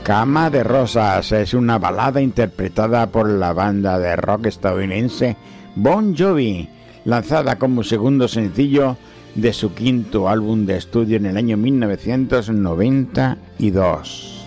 Cama de Rosas es una balada interpretada por la banda de rock estadounidense Bon Jovi, lanzada como segundo sencillo de su quinto álbum de estudio en el año 1992.